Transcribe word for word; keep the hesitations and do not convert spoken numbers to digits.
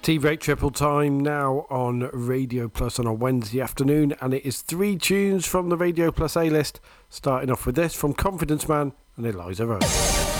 Steve Rate Triple Time now on Radio Plus on a Wednesday afternoon, and it is three tunes from the Radio Plus A-list, starting off with this from Confidence Man and Eliza Rose.